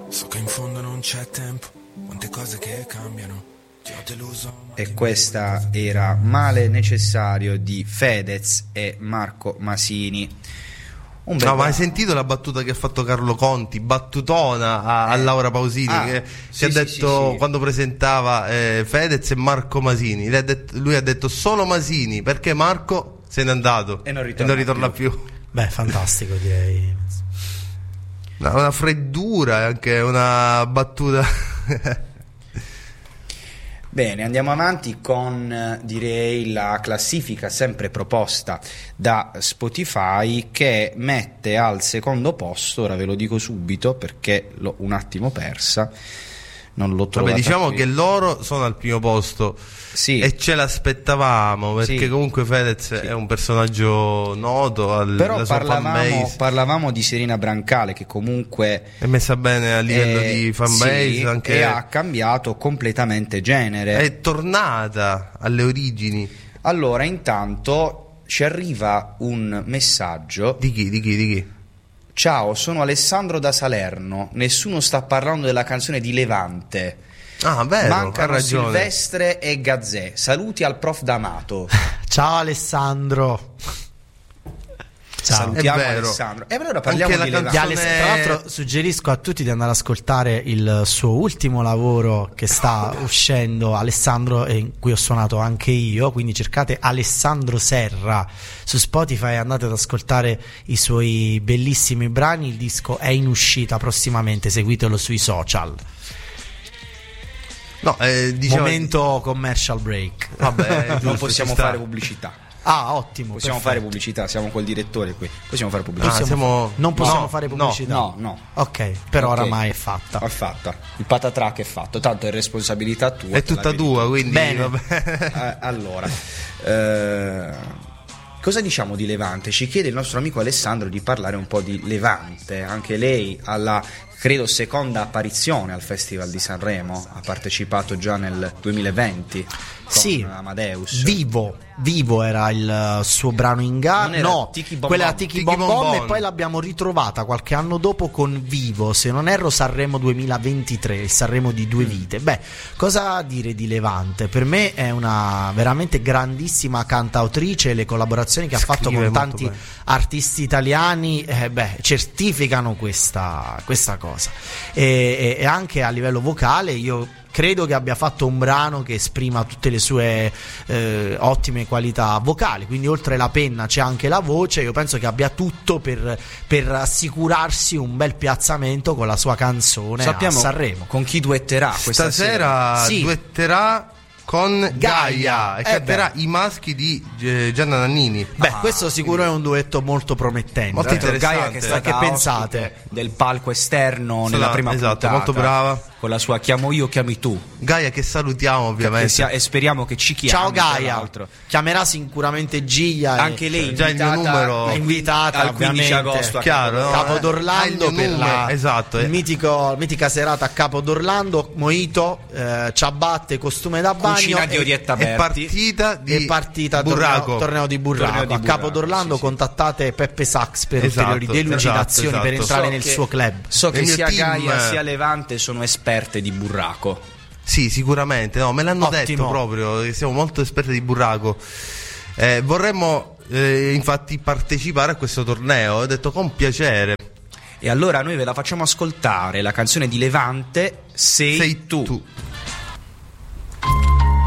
So che in fondo non c'è tempo, quante cose che cambiano. Ti ho deluso. E questa era Male necessario di Fedez e Marco Masini. No, ma hai sentito la battuta che ha fatto Carlo Conti, battutona a Laura Pausini, che ha detto quando presentava Fedez e Marco Masini, lui ha detto solo Masini, perché Marco se n'è andato e non ritorna più. Beh, fantastico, direi. Una freddura e anche una battuta. Bene, andiamo avanti con, direi, la classifica sempre proposta da Spotify, che mette al secondo posto, ora ve lo dico subito perché l'ho un attimo persa, non l'ho trovata. Vabbè, diciamo qui. che loro sono al primo posto. Sì. E ce l'aspettavamo perché comunque Fedez è un personaggio noto. Però parlavamo di Serena Brancale, che comunque è messa bene a livello di fanbase, anche e ha cambiato completamente genere. È tornata alle origini. Allora, intanto ci arriva un messaggio. Di chi? Ciao, sono Alessandro da Salerno. Nessuno sta parlando della canzone di Levante. Ah, vero, mancano ha ragione. Silvestre e Gazzè. Saluti al prof D'Amato. Ciao Alessandro. Ciao. Salutiamo Alessandro. E allora parliamo di Levante. Tra l'altro suggerisco a tutti di andare ad ascoltare il suo ultimo lavoro che sta uscendo, Alessandro, e in cui ho suonato anche io, quindi cercate Alessandro Serra su Spotify e andate ad ascoltare i suoi bellissimi brani. Il disco è in uscita prossimamente, seguitelo sui social. No, diciamo... Momento commercial break. Vabbè, non possiamo fare pubblicità. Ah, ottimo. Possiamo fare pubblicità, siamo col direttore qui. Possiamo fare pubblicità. Non possiamo fare pubblicità. No. Ok, però oramai è fatta. È fatta. Il patatrack è fatto, tanto è responsabilità tua. È tutta tua, quindi bene. Allora, cosa diciamo di Levante? Ci chiede il nostro amico Alessandro di parlare un po' di Levante. Anche lei alla, credo, seconda apparizione al Festival di Sanremo, ha partecipato già nel 2020 con Amadeus. Vivo era il suo brano in gara. No, quella era Tiki Bom Bom, e poi l'abbiamo ritrovata qualche anno dopo con Vivo, se non erro Sanremo 2023, il Sanremo di due vite. Beh, cosa dire di Levante? Per me è una veramente grandissima cantautrice, le collaborazioni che ha fatto con tanti artisti italiani certificano questa cosa, e anche a livello vocale io credo che abbia fatto un brano che esprima tutte le sue ottime qualità vocali, quindi oltre la penna c'è anche la voce. Io penso che abbia tutto per assicurarsi un bel piazzamento con la sua canzone. Sappiamo a Sanremo con chi duetterà questa sera? Duetterà con Gaia e canterà I maschi di Gianna Nannini. Questo sicuro è un duetto molto promettente, molto interessante. Gaia che è stata pensate del palco esterno nella prima puntata, molto brava, con la sua Chiamo io, chiami tu. Gaia che salutiamo ovviamente e speriamo che ci chiami. Ciao Gaia, chiamerà sicuramente Gia, anche lei già il mio numero è invitata al 15 agosto chiaro, a Capo d'Orlando per la mitica serata a Capo d'Orlando, mojito, ciabatte, costume da bagno di Orietta Berti e partita torneo di Burraco a Capo d'Orlando. Contattate Peppe Sax per ulteriori delucidazioni per entrare nel suo club. So che sia Gaia sia Levante sono esperte di burraco. Sì, sicuramente, me l'hanno detto proprio che siamo molto esperti di burraco. Vorremmo infatti partecipare a questo torneo, ho detto con piacere. E allora noi ve la facciamo ascoltare, la canzone di Levante, Sei tu.